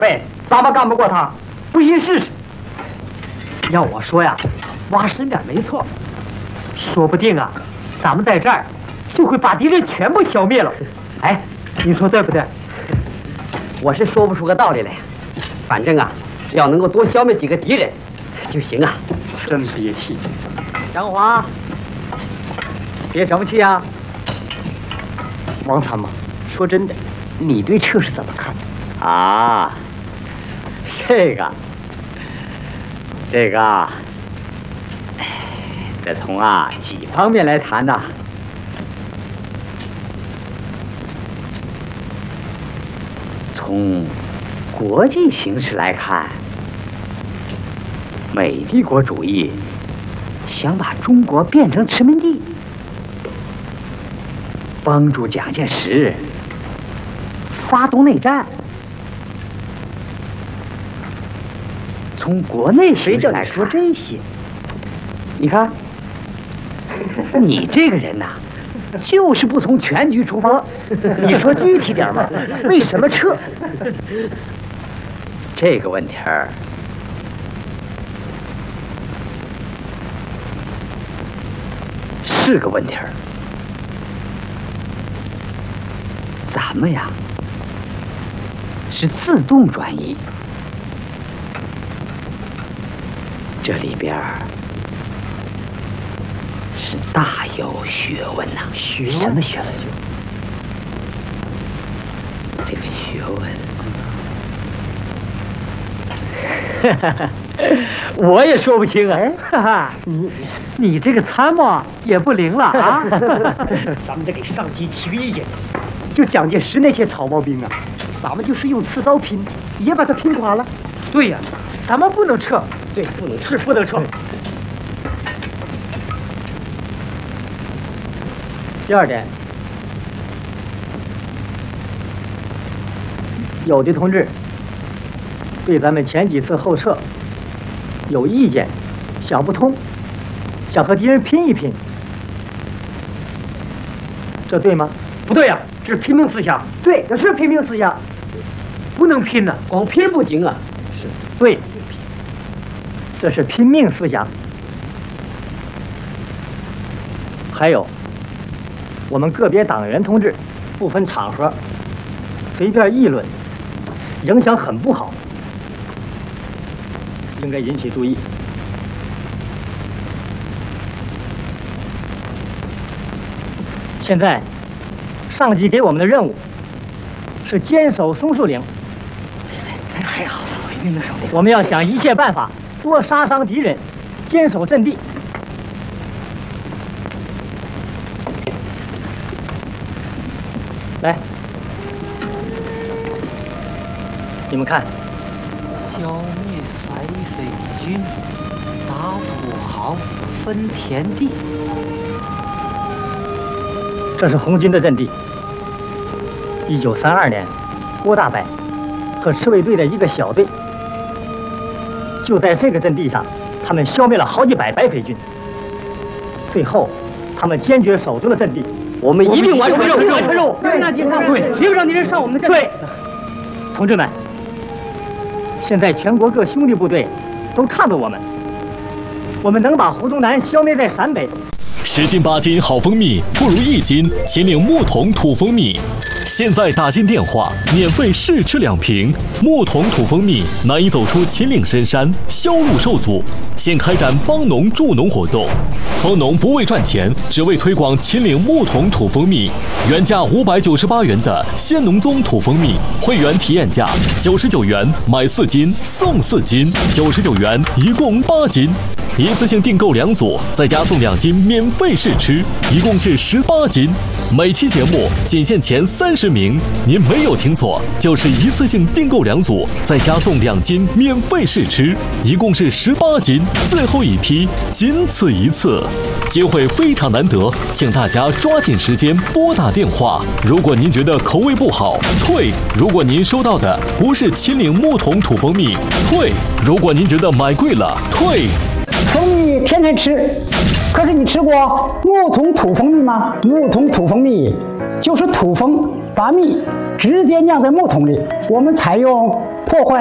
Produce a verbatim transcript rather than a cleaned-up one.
喂，咱们干不过他，不信试试。要我说呀，挖深点没错，说不定啊，咱们在这儿就会把敌人全部消灭了。哎，你说对不对？ 我是说不出个道理来，反正啊，只要能够多消灭几个敌人就行啊。 真憋气。 张华，憋什么气啊？ 王参谋，说真的，你对这是怎么看的？ 啊，这个，这个，哎，得从啊几方面来谈呐。从国际形势来看，美帝国主义想把中国变成殖民地，帮助蒋介石发动内战。从国内形势来说这些，你看，你这个人呐、啊，就是不从全局出发。你说具体点嘛？为什么撤？这个问题儿，是个问题儿。咱们呀，是自动转移，这里边儿是大有学问呐、啊。 学问？什么学问？ 这个学问，我也说不清啊。哈哈， 你你这个参谋也不灵了啊！咱们得给上级提个意见。就蒋介石那些草帽兵啊，咱们就是用刺刀拼，也把他拼垮了。对呀、啊，咱们不能撤。对，不能撤，是不能撤。第二点，有的同志对咱们前几次后撤有意见，想不通，想和敌人拼一拼，这对吗？不对呀、啊，这是拼命思想。对，这是拼命思想，不能拼呢、啊，光拼不行啊。是，对，这是拼命思想。还有，我们个别党员同志不分场合随便议论，影响很不好，应该引起注意。现在，上级给我们的任务是坚守松树岭。太好了，我一定能守住。我们要想一切办法多杀伤敌人，坚守阵地。来，你们看， 消灭反匪军，打土豪，分田地。 这是红军的阵地。一九三二年，郭大柏和赤卫队的一个小队，就在这个阵地上，他们消灭了好几百白匪军。最后，他们坚决守住了阵地。我们一定完成任务，完成任务，别让敌人对，绝不让敌人上我们的阵地。对，同志们，现在全国各兄弟部队都看着我们，我们能把胡宗南消灭在陕北。 十斤八斤好蜂蜜，不如一斤秦岭木桶土蜂蜜。现在打进电话，免费试吃两瓶。木桶土蜂蜜难以走出秦岭深山，销路受阻，现开展帮农助农活动。帮农不为赚钱，只为推广秦岭木桶土蜂蜜。原价五百九十八元的鲜农宗土蜂蜜，会员体验价九十九元，买四斤送四斤，九十九元一共八斤。一次性订购两组，再加送两斤免费试吃，一共是十八斤。每期节目仅限前三十名，您没有听错，就是一次性订购两组，再加送两斤免费试吃，一共是十八斤。最后一批，仅此一次，机会非常难得，请大家抓紧时间拨打电话。如果您觉得口味不好，退；如果您收到的不是秦岭木桶土蜂蜜，退；如果您觉得买贵了，退。 蜂蜜天天吃，可是你吃过木桶土蜂蜜吗？木桶土蜂蜜就是土蜂把蜜直接酿在木桶里。我们采用破坏